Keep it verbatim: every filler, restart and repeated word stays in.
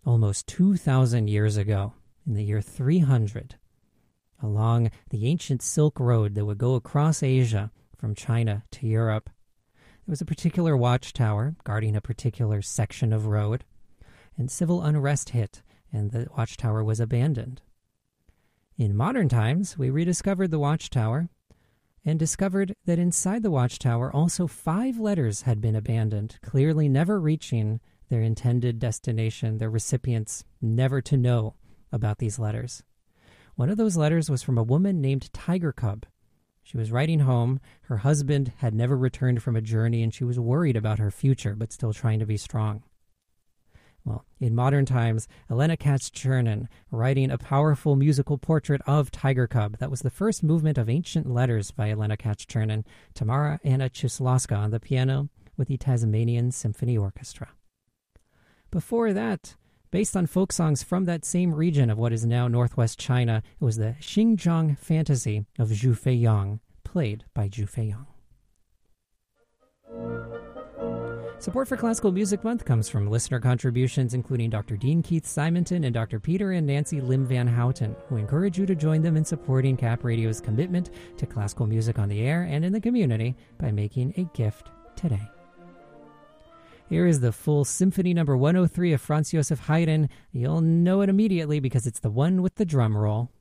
almost two thousand years ago, in the year three hundred, along the ancient Silk Road that would go across Asia from China to Europe. There was a particular watchtower guarding a particular section of road, and civil unrest hit, and the watchtower was abandoned. In modern times, we rediscovered the watchtower and discovered that inside the watchtower also five letters had been abandoned, clearly never reaching their intended destination, their recipients never to know about these letters. One of those letters was from a woman named Tiger Cub. She was writing home. Her husband had never returned from a journey, and she was worried about her future, but still trying to be strong. Well, in modern times, Elena Katz-Chernin writing a powerful musical portrait of Tiger Cub. That was the first movement of Ancient Letters by Elena Katz-Chernin. Tamara Anna Chislowska on the piano with the Tasmanian Symphony Orchestra. Before that, based on folk songs from that same region of what is now northwest China, it was the Xinjiang Fantasy of Zhu Feiyang, played by Zhu Feiyang. Support for Classical Music Month comes from listener contributions including Doctor Dean Keith Simonton and Doctor Peter and Nancy Lim Van Houten, who encourage you to join them in supporting Cap Radio's commitment to classical music on the air and in the community by making a gift today. Here is the full Symphony number one oh three of Franz Josef Haydn. You'll know it immediately because it's the one with the drum roll.